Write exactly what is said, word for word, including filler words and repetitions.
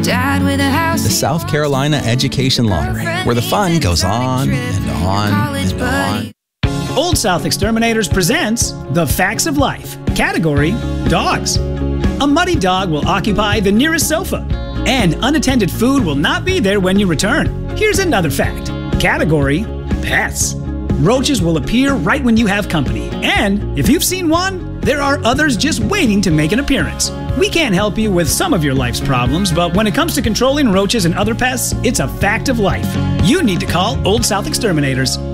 dad with a house. The South Carolina Education Lottery, where the fun goes on and on and on. Old South Exterminators presents The Facts of Life. Category, dogs. A muddy dog will occupy the nearest sofa, and unattended food will not be there when you return. Here's another fact. Category, pets. Roaches will appear right when you have company, and if you've seen one, there are others just waiting to make an appearance. We can't help you with some of your life's problems, but when it comes to controlling roaches and other pests, it's a fact of life. You need to call Old South Exterminators.